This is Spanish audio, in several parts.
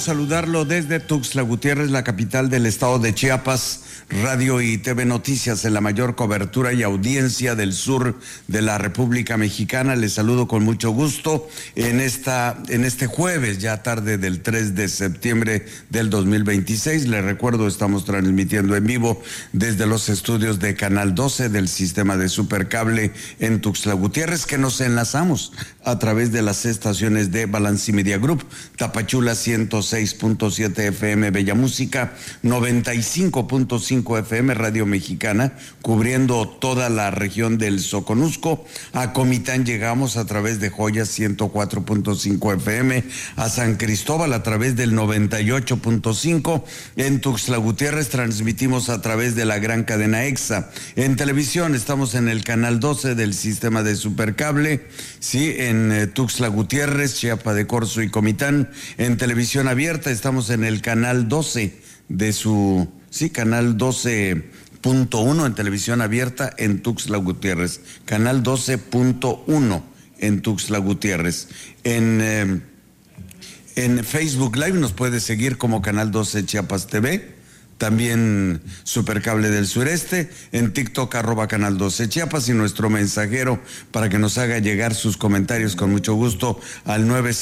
saludarlo desde Tuxtla Gutiérrez, la capital del estado de Chiapas. Radio y TV Noticias en la mayor cobertura y audiencia del sur de la República Mexicana. Les saludo con mucho gusto en este jueves, ya tarde del 3 de septiembre del 2026. Les recuerdo, estamos transmitiendo en vivo desde los estudios de Canal 12 del sistema de Supercable en Tuxtla Gutiérrez, que nos enlazamos a través de las estaciones de Balanci Media Group, Tapachula 106.7 FM Bella Música, 95.5 FM Radio Mexicana, cubriendo toda la región del Soconusco. A Comitán llegamos a través de Joyas 104.5 FM, a San Cristóbal a través del 98.5. En Tuxtla Gutiérrez transmitimos a través de la gran cadena EXA. En televisión estamos en el canal 12 del sistema de Supercable, sí, en Tuxtla Gutiérrez, Chiapa de Corzo y Comitán. En televisión abierta estamos en el canal 12 de su, sí, canal 12.1 en televisión abierta en Tuxtla Gutiérrez, canal 12.1 en Tuxtla Gutiérrez. En Facebook Live nos puede seguir como Canal 12 Chiapas TV. También Supercable del Sureste, en TikTok @Canal 12 Chiapas, y nuestro mensajero para que nos haga llegar sus comentarios con mucho gusto al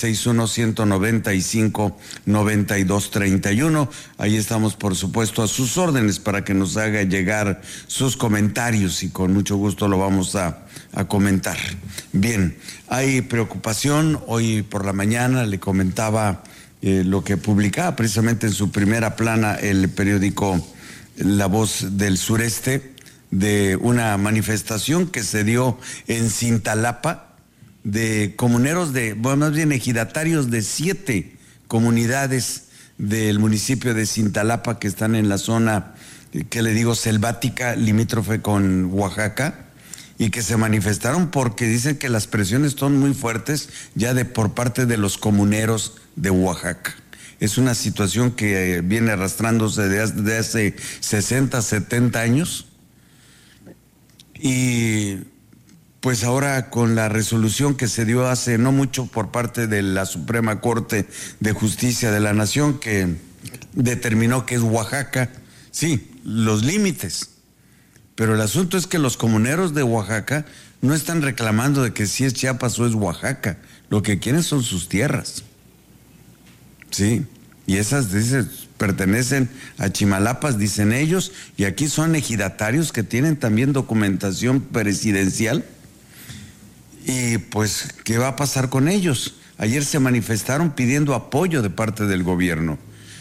961-195-9231. Ahí estamos, por supuesto, a sus órdenes para que nos haga llegar sus comentarios y con mucho gusto lo vamos a comentar. Bien, hay preocupación. Hoy por la mañana le comentaba lo que publicaba precisamente en su primera plana el periódico La Voz del Sureste, de una manifestación que se dio en Cintalapa de comuneros más bien ejidatarios de 7 comunidades del municipio de Cintalapa que están en la zona, que le digo, selvática, limítrofe con Oaxaca, y que se manifestaron porque dicen que las presiones son muy fuertes ya por parte de los comuneros de Oaxaca. Es una situación que viene arrastrándose desde hace 60, 70 años, y pues ahora con la resolución que se dio hace no mucho por parte de la Suprema Corte de Justicia de la Nación, que determinó que es Oaxaca, sí, los límites. Pero el asunto es que los comuneros de Oaxaca no están reclamando de que si es Chiapas o es Oaxaca. Lo que quieren son sus tierras. Sí, y esas pertenecen a Chimalapas, dicen ellos, y aquí son ejidatarios que tienen también documentación presidencial. Y pues, ¿qué va a pasar con ellos? Ayer se manifestaron pidiendo apoyo de parte del gobierno,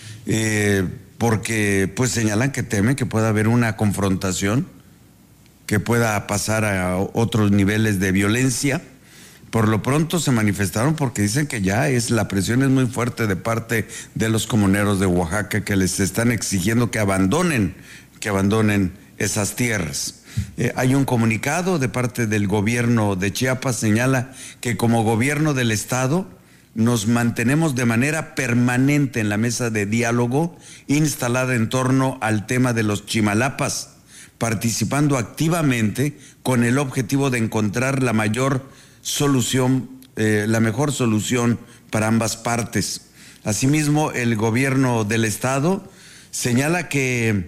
porque pues señalan que temen que pueda haber una confrontación, que pueda pasar a otros niveles de violencia. Por lo pronto se manifestaron porque dicen que ya la presión es muy fuerte de parte de los comuneros de Oaxaca, que les están exigiendo que abandonen esas tierras. Hay un comunicado de parte del gobierno de Chiapas, señala que como gobierno del estado nos mantenemos de manera permanente en la mesa de diálogo instalada en torno al tema de los Chimalapas, participando activamente con el objetivo de encontrar la mejor solución para ambas partes. Asimismo, el gobierno del estado señala que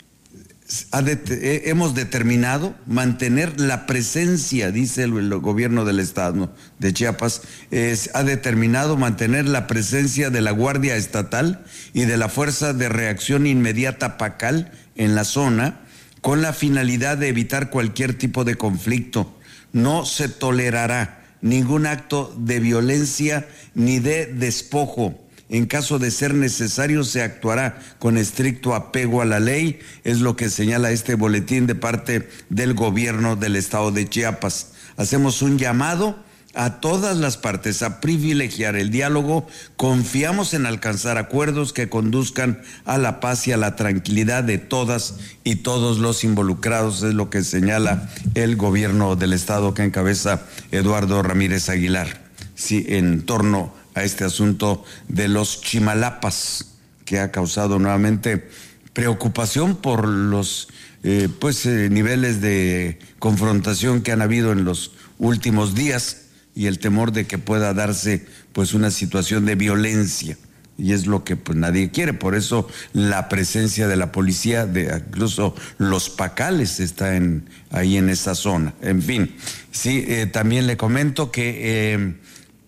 hemos determinado mantener la presencia, dice el gobierno del estado de Chiapas, ha determinado mantener la presencia de la Guardia Estatal y de la Fuerza de Reacción Inmediata PACAL en la zona, con la finalidad de evitar cualquier tipo de conflicto. No se tolerará ningún acto de violencia ni de despojo. En caso de ser necesario, se actuará con estricto apego a la ley, es lo que señala este boletín de parte del gobierno del estado de Chiapas. Hacemos un llamado a todas las partes a privilegiar el diálogo. Confiamos en alcanzar acuerdos que conduzcan a la paz y a la tranquilidad de todas y todos los involucrados, es lo que señala el gobierno del estado que encabeza Eduardo Ramírez Aguilar, sí, en torno a este asunto de los Chimalapas, que ha causado nuevamente preocupación por los niveles de confrontación que han habido en los últimos días y el temor de que pueda darse pues una situación de violencia Y es lo que pues nadie quiere, por eso la presencia de la policía, incluso los pacales está ahí en esa zona. En fin, sí, también le comento que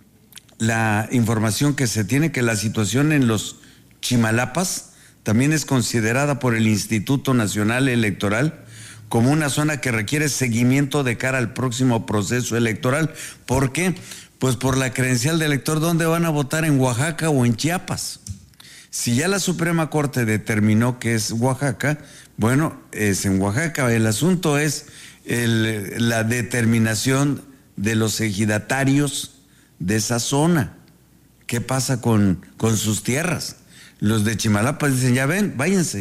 la información que se tiene, que la situación en los Chimalapas también es considerada por el Instituto Nacional Electoral como una zona que requiere seguimiento de cara al próximo proceso electoral. ¿Por qué? Pues por la credencial de elector. ¿Dónde van a votar? ¿En Oaxaca o en Chiapas? Si ya la Suprema Corte determinó que es Oaxaca, bueno, es en Oaxaca. El asunto es la determinación de los ejidatarios de esa zona. ¿Qué pasa con sus tierras? Los de Chimalapas dicen, ya ven, váyanse.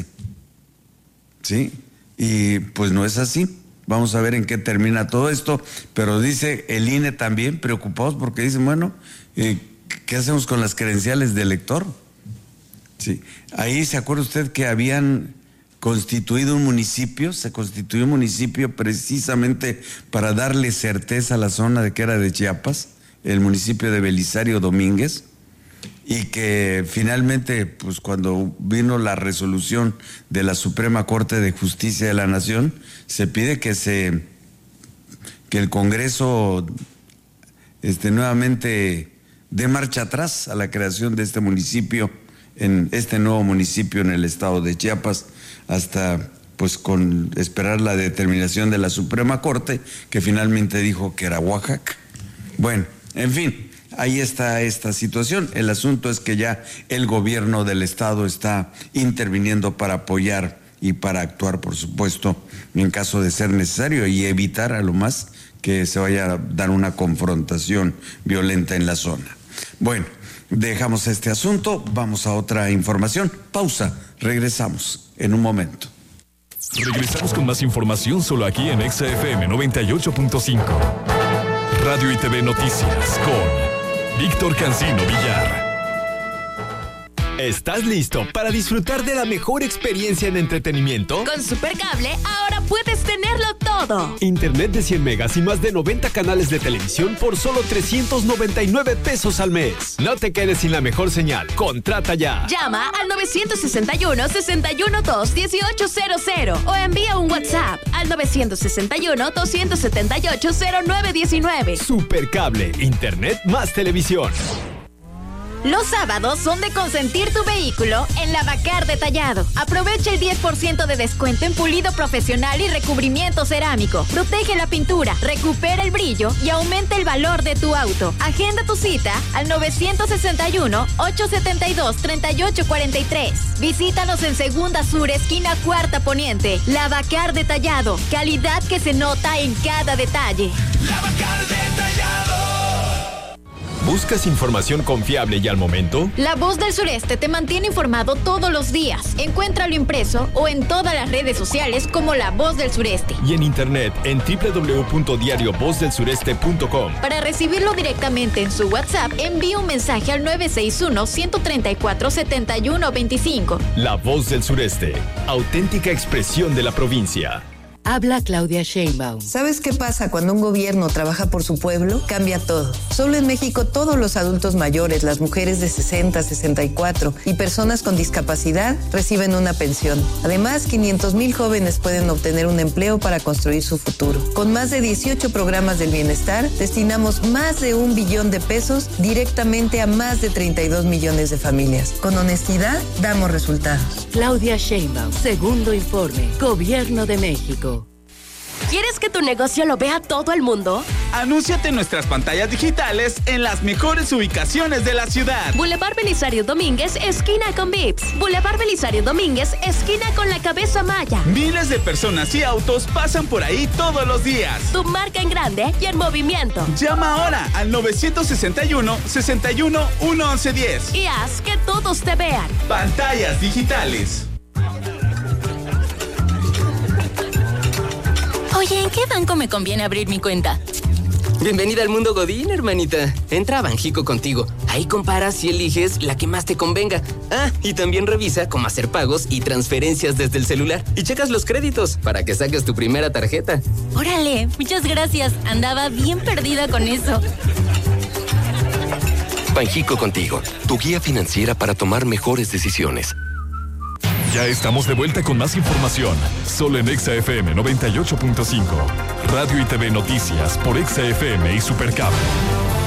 ¿Sí? Y pues no es así. Vamos a ver en qué termina todo esto, pero dice el INE también preocupados porque dicen, bueno, ¿qué hacemos con las credenciales de elector? Sí. Ahí se acuerda usted que habían constituido un municipio, se constituyó un municipio precisamente para darle certeza a la zona de que era de Chiapas, el municipio de Belisario Domínguez, y que finalmente, pues cuando vino la resolución de la Suprema Corte de Justicia de la Nación, se pide que el Congreso nuevamente dé marcha atrás a la creación de este municipio, en este nuevo municipio en el estado de Chiapas, hasta pues con esperar la determinación de la Suprema Corte, que finalmente dijo que era Oaxaca. Bueno, en fin, ahí está esta situación. El asunto es que ya el gobierno del estado está interviniendo para apoyar y para actuar, por supuesto, en caso de ser necesario, y evitar a lo más que se vaya a dar una confrontación violenta en la zona. Bueno, dejamos este asunto, vamos a otra información. Pausa, regresamos en un momento. Regresamos con más información solo aquí en XFM 98.5. Radio y TV Noticias con Víctor Cancino Villar. ¿Estás listo para disfrutar de la mejor experiencia en entretenimiento? Con Supercable ahora puedes tenerlo todo. Internet de 100 megas y más de 90 canales de televisión por solo 399 pesos al mes. No te quedes sin la mejor señal. Contrata ya. Llama al 961-612-1800 o envía un WhatsApp al 961-278-0919. Supercable, Internet más televisión. Los sábados son de consentir tu vehículo en Lavacar Detallado. Aprovecha el 10% de descuento en pulido profesional y recubrimiento cerámico. Protege la pintura, recupera el brillo y aumenta el valor de tu auto. Agenda tu cita al 961-872-3843. Visítanos en Segunda Sur, esquina Cuarta Poniente. Lavacar Detallado. Calidad que se nota en cada detalle. Lavacar Detallado. ¿Buscas información confiable y al momento? La Voz del Sureste te mantiene informado todos los días. Encuéntralo impreso o en todas las redes sociales como La Voz del Sureste. Y en internet en www.diariovozdelsureste.com. Para recibirlo directamente en su WhatsApp, envía un mensaje al 961-134-7125. La Voz del Sureste, auténtica expresión de la provincia. Habla Claudia Sheinbaum. ¿Sabes qué pasa cuando un gobierno trabaja por su pueblo? Cambia todo. Solo en México todos los adultos mayores, las mujeres de 60, 64 y personas con discapacidad reciben una pensión. Además, 500,000 jóvenes pueden obtener un empleo para construir su futuro. Con más de 18 programas del bienestar, destinamos más de 1 billón de pesos directamente a más de 32 millones de familias. Con honestidad, damos resultados. Claudia Sheinbaum, segundo informe, Gobierno de México. ¿Quieres que tu negocio lo vea todo el mundo? Anúnciate en nuestras pantallas digitales en las mejores ubicaciones de la ciudad. Boulevard Belisario Domínguez, esquina con Vips. Boulevard Belisario Domínguez, esquina con la Cabeza Maya. Miles de personas y autos pasan por ahí todos los días. Tu marca en grande y en movimiento. Llama ahora al 961-61-11110. Y haz que todos te vean. Pantallas digitales. Oye, ¿en qué banco me conviene abrir mi cuenta? Bienvenida al mundo Godín, hermanita. Entra a Banjico contigo. Ahí comparas y eliges la que más te convenga. Ah, y también revisa cómo hacer pagos y transferencias desde el celular. Y checas los créditos para que saques tu primera tarjeta. Órale, muchas gracias. Andaba bien perdida con eso. Banjico Contigo, tu guía financiera para tomar mejores decisiones. Ya estamos de vuelta con más información, solo en Exa FM 98.5. Radio y TV Noticias por Exa FM y Supercable.